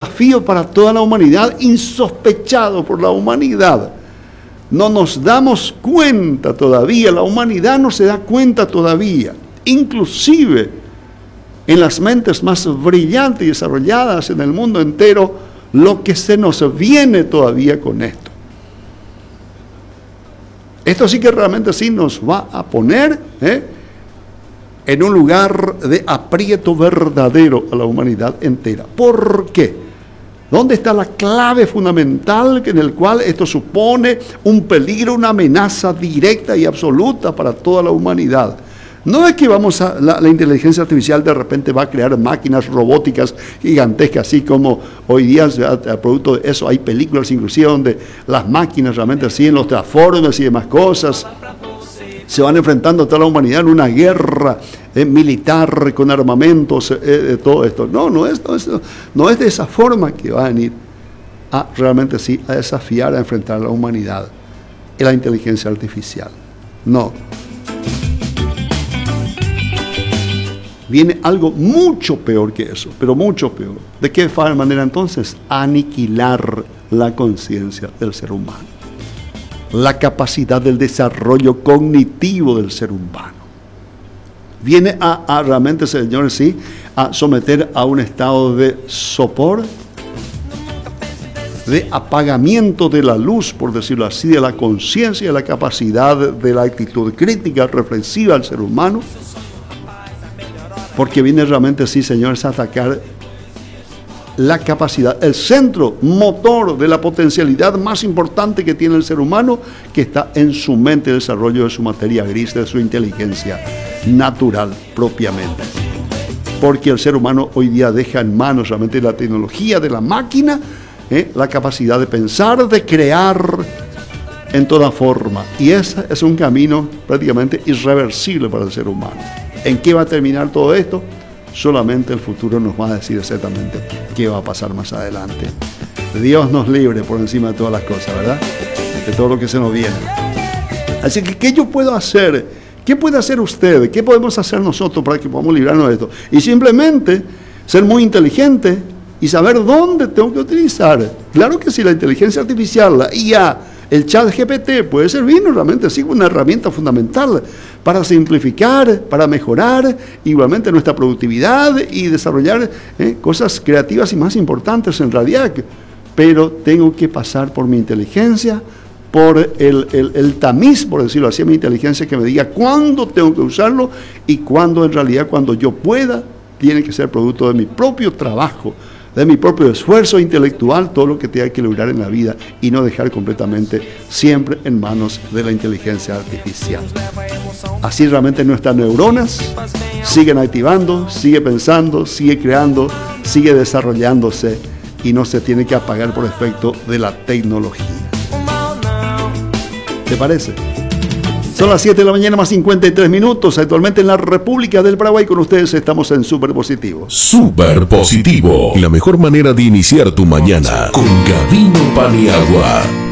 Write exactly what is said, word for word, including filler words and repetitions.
desafío para toda la humanidad, insospechado por la humanidad. No nos damos cuenta todavía, la humanidad no se da cuenta todavía, inclusive en las mentes más brillantes y desarrolladas en el mundo entero, lo que se nos viene todavía con esto. Esto sí que realmente sí nos va a poner ¿eh? en un lugar de aprieto verdadero a la humanidad entera. ¿Por qué? ¿Dónde está la clave fundamental en el cual esto supone un peligro, una amenaza directa y absoluta para toda la humanidad? No es que vamos a, la, la inteligencia artificial de repente va a crear máquinas robóticas gigantescas, así como hoy día, a, a producto de eso, hay películas inclusive donde las máquinas realmente así, en los transformes y demás cosas, se van enfrentando a toda la humanidad en una guerra eh, militar con armamentos, eh, de todo esto. No, no es, no, es, no es de esa forma que va a venir a realmente sí, a desafiar, a enfrentar a la humanidad en la inteligencia artificial. No. Viene algo mucho peor que eso, pero mucho peor. ¿De qué manera entonces? Aniquilar la conciencia del ser humano, la capacidad del desarrollo cognitivo del ser humano. Viene a, a realmente, señores, sí, a someter a un estado de sopor, de apagamiento de la luz, por decirlo así, de la conciencia, de la capacidad de la actitud crítica, reflexiva al ser humano, porque viene realmente, sí, señores, a atacar la capacidad, el centro motor de la potencialidad más importante que tiene el ser humano, que está en su mente, el desarrollo de su materia gris, de su inteligencia natural propiamente. Porque el ser humano hoy día deja en manos realmente de la tecnología, de la máquina, ¿eh? la capacidad de pensar, de crear en toda forma. Y ese es un camino prácticamente irreversible para el ser humano. ¿En qué va a terminar todo esto? Solamente el futuro nos va a decir exactamente qué va a pasar más adelante. Dios nos libre por encima de todas las cosas, ¿verdad? De todo lo que se nos viene. Así que, ¿qué yo puedo hacer? ¿Qué puede hacer usted? ¿Qué podemos hacer nosotros para que podamos librarnos de esto? Y simplemente ser muy inteligente y saber dónde tengo que utilizar. Claro que sí, la inteligencia artificial, la I A, el chat G P T puede servirnos realmente así una herramienta fundamental para simplificar, para mejorar igualmente nuestra productividad y desarrollar eh, cosas creativas y más importantes en realidad. Pero tengo que pasar por mi inteligencia, por el, el, el tamiz, por decirlo así, mi inteligencia que me diga cuándo tengo que usarlo y cuándo en realidad, cuando yo pueda, tiene que ser producto de mi propio trabajo, de mi propio esfuerzo intelectual, todo lo que tenga que lograr en la vida y no dejar completamente siempre en manos de la inteligencia artificial. Así realmente nuestras neuronas siguen activando, sigue pensando, sigue creando, sigue desarrollándose y no se tiene que apagar por efecto de la tecnología. ¿Te parece? Son las siete de la mañana más cincuenta y tres minutos. Actualmente en la República del Paraguay con ustedes estamos en Super Positivo. Super Positivo. La mejor manera de iniciar tu mañana con Gavino Paniagua.